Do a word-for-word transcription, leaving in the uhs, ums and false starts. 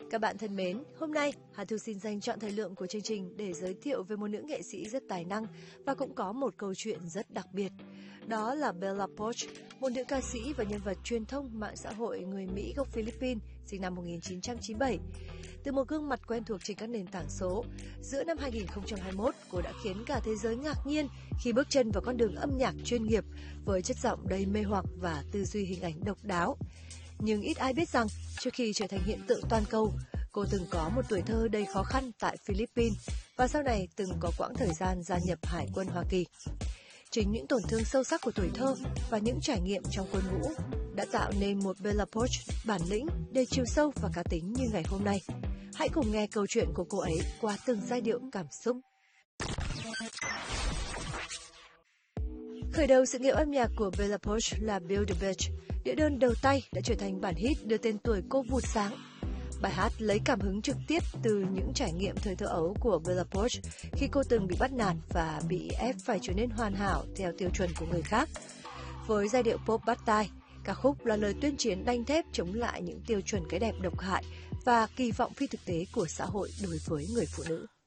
Các bạn thân mến, hôm nay Hà Thu xin dành trọn thời lượng của chương trình để giới thiệu về một nữ nghệ sĩ rất tài năng và cũng có một câu chuyện rất đặc biệt. Đó là Bella Poarch, một nữ ca sĩ và nhân vật truyền thông mạng xã hội người Mỹ gốc Philippines, sinh năm một nghìn chín trăm chín mươi bảy. Từ một gương mặt quen thuộc trên các nền tảng số, giữa năm hai nghìn không trăm hai mươi mốt, cô đã khiến cả thế giới ngạc nhiên khi bước chân vào con đường âm nhạc chuyên nghiệp với chất giọng đầy mê hoặc và tư duy hình ảnh độc đáo. Nhưng ít ai biết rằng, trước khi trở thành hiện tượng toàn cầu, cô từng có một tuổi thơ đầy khó khăn tại Philippines và sau này từng có quãng thời gian gia nhập Hải quân Hoa Kỳ. Chính những tổn thương sâu sắc của tuổi thơ và những trải nghiệm trong quân ngũ đã tạo nên một Bella Poarch bản lĩnh, đầy chiều sâu và cá tính như ngày hôm nay. Hãy cùng nghe câu chuyện của cô ấy qua từng giai điệu cảm xúc. Khởi đầu sự nghiệp âm nhạc của Bella Poarch là Build a Beach, đĩa đơn đầu tay đã trở thành bản hit đưa tên tuổi cô vụt sáng. Bài hát lấy cảm hứng trực tiếp từ những trải nghiệm thời thơ ấu của Bella Poarch khi cô từng bị bắt nạt và bị ép phải trở nên hoàn hảo theo tiêu chuẩn của người khác. Với giai điệu pop bắt tai, ca khúc là lời tuyên chiến đanh thép chống lại những tiêu chuẩn cái đẹp độc hại và kỳ vọng phi thực tế của xã hội đối với người phụ nữ.